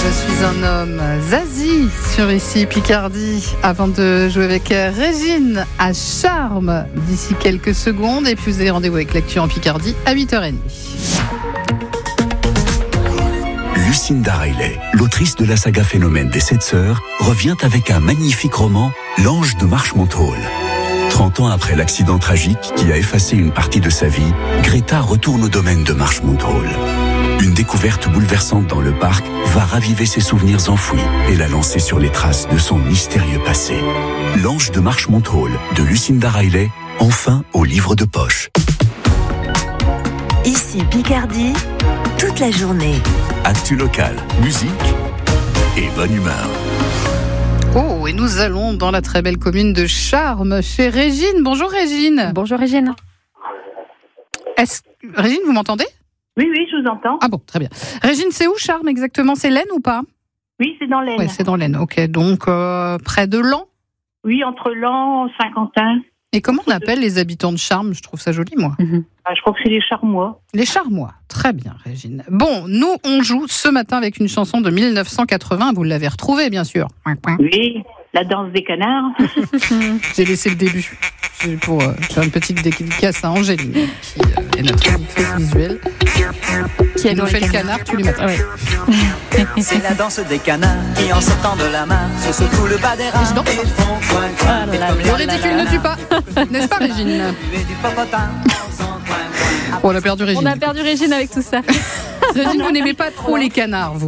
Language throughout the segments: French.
Je suis un homme, Zazie sur Ici Picardie, avant de jouer avec Régine à Charmes d'ici quelques secondes, et puis vous avez rendez-vous avec l'actu en Picardie à 8h30. Lucinda Riley, l'autrice de la saga Phénomène des 7 sœurs, revient avec un magnifique roman, L'Ange de Marchmont Hall. 30 ans après l'accident tragique qui a effacé une partie de sa vie, Greta retourne au domaine de Marchmont Hall. Une découverte bouleversante dans le parc va raviver ses souvenirs enfouis et la lancer sur les traces de son mystérieux passé. L'Ange de Marchmont Hall de Lucinda Riley, enfin au livre de poche. Ici Picardie, toute la journée. Actu local, musique et bonne humeur. Oh, et nous allons dans la très belle commune de Charmes chez Régine. Bonjour Régine. Bonjour Régine. Régine, vous m'entendez ? Oui, je vous entends. Ah bon, très bien. Régine, c'est où Charmes exactement ? C'est l'Aisne ou pas ? Oui, c'est dans l'Aisne. Oui, c'est dans l'Aisne, ok. Donc, près de Laon ? Oui, entre Laon et Saint-Quentin. Et comment on appelle les habitants de Charmes ? Je trouve ça joli, moi. Je crois que c'est les Charmois. Les Charmois, très bien Régine. Bon, nous on joue ce matin avec une chanson de 1980, vous l'avez retrouvée bien sûr. Oui, la danse des canards. J'ai laissé le début pour faire une petite dédicace à Angéline, qui est notre éditrice visuelle, qui nous fait le canard tous les matins. Ouais. C'est la danse des canards qui en sortant de la mare se secouent le bas des rames et font coin coin. Le ridicule ne tue pas, n'est-ce pas Régine ? On a perdu Régine. On a perdu Régine avec tout ça. Régine, vous n'aimez pas trop les canards, vous ?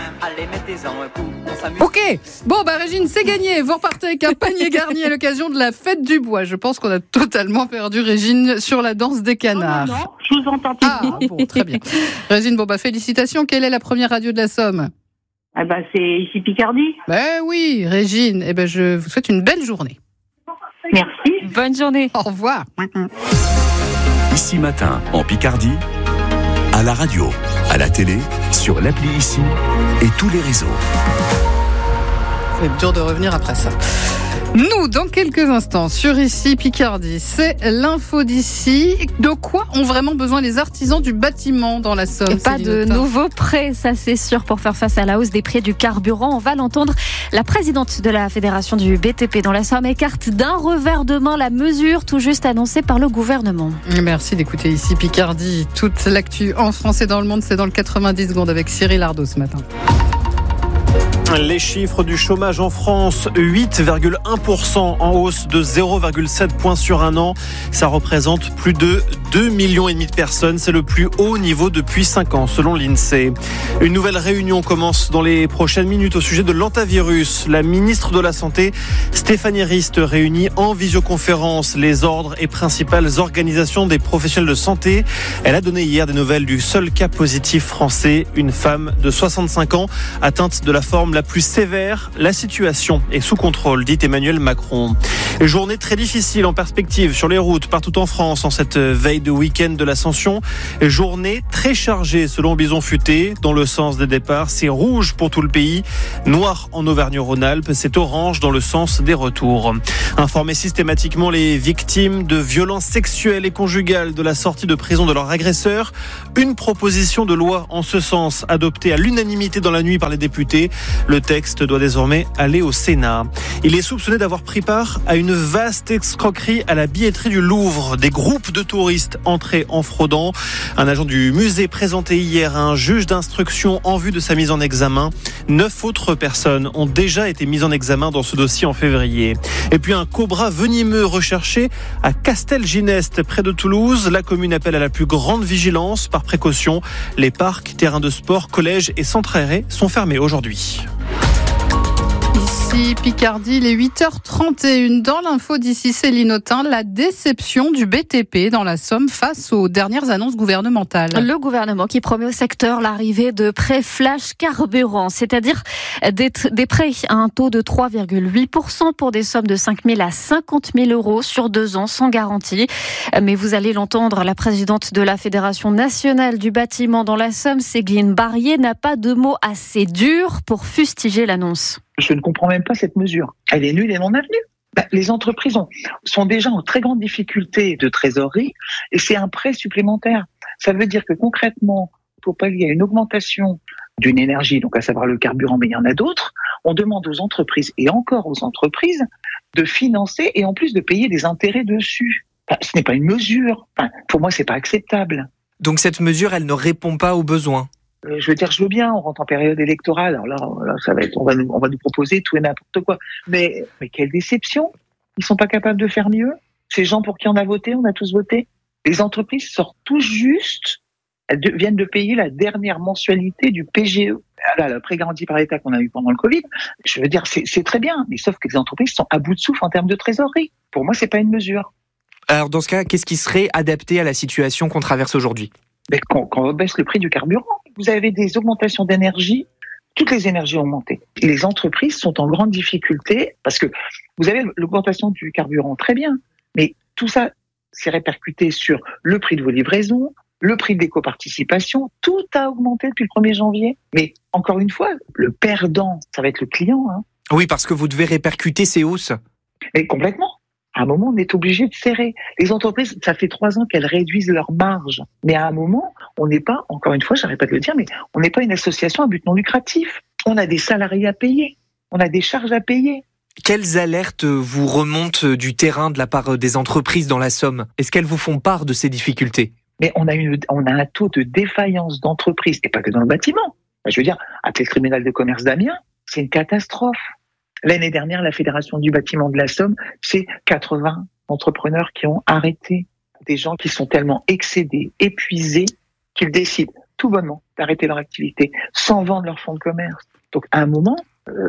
Ok, bon Régine, c'est gagné. Vous repartez avec un panier garni à l'occasion de la fête du bois. Je pense qu'on a totalement perdu Régine sur la danse des canards. Non, je vous entends. Ah bon, très bien. Régine, félicitations. Quelle est la première radio de la Somme ? C'est Ici Picardie. Oui, Régine. Je vous souhaite une belle journée. Merci. Bonne journée. Au revoir. Ici matin, en Picardie, à la radio, à la télé, sur l'appli Ici et tous les réseaux. C'est dur de revenir après ça. Nous, dans quelques instants, sur Ici Picardie, c'est l'info d'ici. De quoi ont vraiment besoin les artisans du bâtiment dans la Somme ? Et pas de nouveaux prêts, ça c'est sûr, pour faire face à la hausse des prix du carburant. On va l'entendre, la présidente de la fédération du BTP dans la Somme écarte d'un revers de main la mesure tout juste annoncée par le gouvernement. Merci d'écouter Ici Picardie. Toute l'actu en France et dans le monde, c'est dans le 90 secondes avec Cyril Ardo ce matin. Les chiffres du chômage en France, 8,1% en hausse de 0,7 points sur un an. Ça représente plus de 2,5 millions de personnes. C'est le plus haut niveau depuis 5 ans, selon l'INSEE. Une nouvelle réunion commence dans les prochaines minutes au sujet de l'hantavirus. La ministre de la Santé, Stéphanie Rist, réunit en visioconférence les ordres et principales organisations des professionnels de santé. Elle a donné hier des nouvelles du seul cas positif français, une femme de 65 ans atteinte de la forme la plus sévère. La situation est sous contrôle, dit Emmanuel Macron. Journée très difficile en perspective sur les routes partout en France en cette veille de week-end de l'Ascension. Journée très chargée selon Bison Futé. Dans le sens des départs, c'est rouge pour tout le pays, noir en Auvergne-Rhône-Alpes, c'est orange dans le sens des retours. Informer systématiquement les victimes de violences sexuelles et conjugales de la sortie de prison de leur agresseur. Une proposition de loi en ce sens adoptée à l'unanimité dans la nuit par les députés. Le texte doit désormais aller au Sénat. Il est soupçonné d'avoir pris part à une vaste escroquerie à la billetterie du Louvre. Des groupes de touristes entrés en fraudant. Un agent du musée présenté hier à un juge d'instruction en vue de sa mise en examen. 9 autres personnes ont déjà été mises en examen dans ce dossier en février. Et puis un cobra venimeux recherché à Castelginest, près de Toulouse. La commune appelle à la plus grande vigilance. Par précaution, les parcs, terrains de sport, collèges et centres aérés sont fermés aujourd'hui. Ici Picardie, il est 8h31. Dans l'info d'ici Céline Autain, la déception du BTP dans la Somme face aux dernières annonces gouvernementales. Le gouvernement qui promet au secteur l'arrivée de prêts flash carburant, c'est-à-dire des prêts à un taux de 3,8% pour des sommes de 5 000 à 50 000 euros sur 2 ans sans garantie. Mais vous allez l'entendre, la présidente de la Fédération nationale du bâtiment dans la Somme, Ségline Barrier, n'a pas de mots assez durs pour fustiger l'annonce. Je ne comprends même pas cette mesure. Elle est nulle et non avenue. Les entreprises sont déjà en très grande difficulté de trésorerie et c'est un prêt supplémentaire. Ça veut dire que concrètement, pour pallier à une augmentation d'une énergie, donc à savoir le carburant, mais il y en a d'autres, on demande aux entreprises et encore aux entreprises de financer et en plus de payer des intérêts dessus. Ce n'est pas une mesure. Pour moi, c'est pas acceptable. Donc cette mesure, elle ne répond pas aux besoins. Je veux bien, on rentre en période électorale. Alors là, ça va être, on va nous proposer tout et n'importe quoi. Mais quelle déception. Ils sont pas capables de faire mieux. Ces gens pour qui on a voté, on a tous voté. Les entreprises sortent tout juste, elles viennent de payer la dernière mensualité du PGE. Là, le prêt garanti par l'État qu'on a eu pendant le Covid, je veux dire, c'est très bien, mais sauf que les entreprises sont à bout de souffle en termes de trésorerie. Pour moi, c'est pas une mesure. Alors, dans ce cas, qu'est-ce qui serait adapté à la situation qu'on traverse aujourd'hui ? Quand on baisse le prix du carburant, vous avez des augmentations d'énergie, toutes les énergies ont augmenté. Et les entreprises sont en grande difficulté parce que vous avez l'augmentation du carburant, très bien, mais tout ça s'est répercuté sur le prix de vos livraisons, le prix de l'éco-participation, tout a augmenté depuis le 1er janvier. Mais encore une fois, le perdant, ça va être le client. Oui, parce que vous devez répercuter ces hausses. Mais complètement. À un moment, on est obligé de serrer. Les entreprises, ça fait 3 ans qu'elles réduisent leurs marges. Mais à un moment, on n'est pas, encore une fois, j'arrête pas de le dire, mais on n'est pas une association à but non lucratif. On a des salariés à payer. On a des charges à payer. Quelles alertes vous remontent du terrain de la part des entreprises dans la Somme ? Est-ce qu'elles vous font part de ces difficultés ? Mais on a un taux de défaillance d'entreprises, et pas que dans le bâtiment. Je veux dire, appelez le tribunal de commerce d'Amiens, c'est une catastrophe. L'année dernière, la Fédération du bâtiment de la Somme, c'est 80 entrepreneurs qui ont arrêté. Des gens qui sont tellement excédés, épuisés, qu'ils décident tout bonnement d'arrêter leur activité sans vendre leur fonds de commerce. Donc à un moment,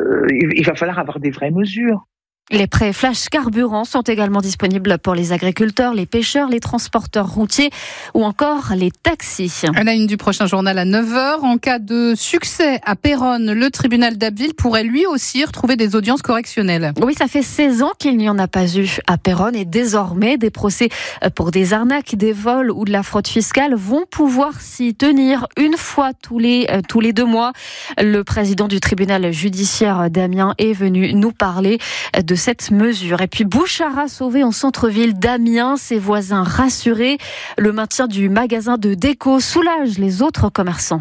il va falloir avoir des vraies mesures. Les prêts flash carburant sont également disponibles pour les agriculteurs, les pêcheurs, les transporteurs routiers ou encore les taxis. À la une du prochain journal à 9h, en cas de succès à Péronne, le tribunal d'Abbeville pourrait lui aussi retrouver des audiences correctionnelles. Oui, ça fait 16 ans qu'il n'y en a pas eu à Péronne et désormais des procès pour des arnaques, des vols ou de la fraude fiscale vont pouvoir s'y tenir une fois tous les 2 mois. Le président du tribunal judiciaire d'Amiens est venu nous parler de cette mesure. Et puis Bouchara sauvé en centre-ville d'Amiens, ses voisins rassurés. Le maintien du magasin de déco soulage les autres commerçants.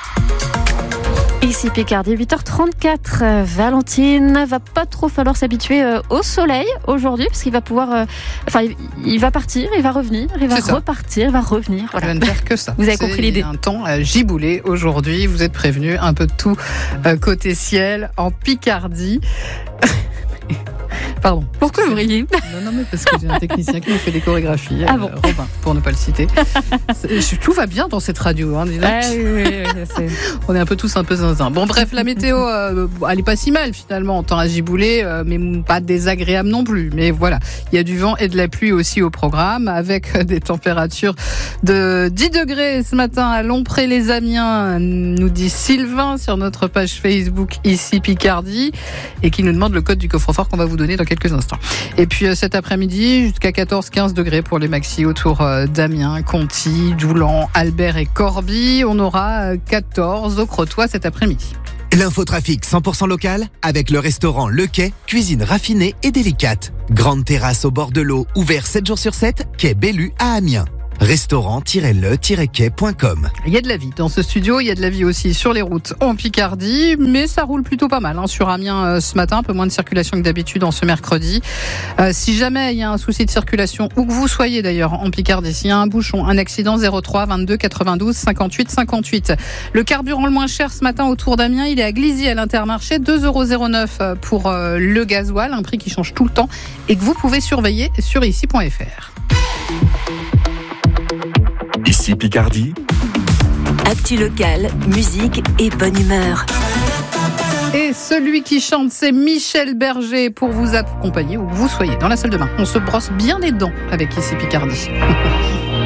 Ici Picardie, 8h34. Valentine, va pas trop falloir s'habituer au soleil aujourd'hui parce qu'il va pouvoir, il va partir, il va revenir, il va repartir, il va revenir. Voilà. Il va ne faire que ça. Vous avez compris l'idée. Un temps giboulé aujourd'hui. Vous êtes prévenus, un peu de tout côté ciel en Picardie. Pardon. Pourquoi vous riez ? Non, mais parce que j'ai un technicien qui nous fait des chorégraphies. Robin, pour ne pas le citer. Tout va bien dans cette radio. Oui, on est tous un peu zinzin. Bon, bref, la météo, elle est pas si mal finalement en temps à gibouler, mais pas désagréable non plus. Mais voilà, il y a du vent et de la pluie aussi au programme, avec des températures de 10 degrés ce matin à Lompré-les-Amiens, nous dit Sylvain sur notre page Facebook ici Picardie, et qui nous demande le code du coffre-fort qu'on va vous donner dans quelques instants. Et puis cet après-midi, jusqu'à 14-15 degrés pour les maxis autour d'Amiens, Conty, Doulan, Albert et Corbie. On aura 14 au Crotoy cet après-midi. L'infotrafic 100% local avec le restaurant Le Quai, cuisine raffinée et délicate. Grande terrasse au bord de l'eau, ouvert 7 jours sur 7, quai Bellu à Amiens. Restaurant-le-quai.com. Il y a de la vie dans ce studio, il y a de la vie aussi sur les routes en Picardie, mais ça roule plutôt pas mal sur Amiens ce matin, un peu moins de circulation que d'habitude en ce mercredi. Si jamais il y a un souci de circulation, où que vous soyez d'ailleurs en Picardie, s'il y a un bouchon, un accident, 03 22 92 58 58. Le carburant le moins cher ce matin autour d'Amiens, il est à Glizy à l'Intermarché, 2,09€ pour le gasoil, un prix qui change tout le temps et que vous pouvez surveiller sur ici.fr. Ici Picardie. Actu locale, musique et bonne humeur. Et celui qui chante, c'est Michel Berger pour vous accompagner où que vous soyez dans la salle de bain. On se brosse bien les dents avec Ici Picardie.